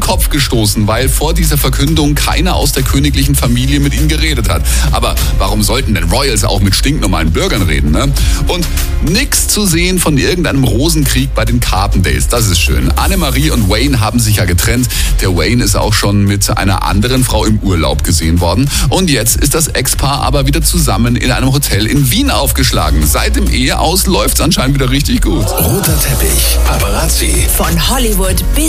Kopf gestoßen, weil vor dieser Verkündung keiner aus der königlichen Familie mit ihnen geredet hat. Aber warum sollten denn Royals auch mit stinknormalen Bürgern reden, ne? Und nix zu sehen von irgendeinem Rosenkrieg bei den Carpendales. Das ist schön. Annemarie und Wayne haben sich ja getrennt. Der Wayne ist auch schon mit einer anderen Frau im Urlaub gesehen worden. Und jetzt ist das Ex-Paar aber wieder zusammen in einem Hotel in Wien aufgeschlagen. Seit dem Eheaus läuft's anscheinend wieder richtig gut. Roter Teppich, Paparazzi. Von Hollywood bis